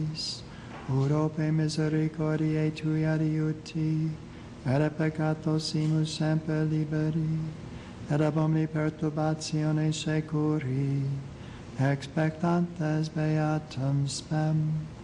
nobis, urope misericordiae tui adiuti, et peccatosimus semper liberi, et ab omni perturbatione securi, expectantes beatum spem.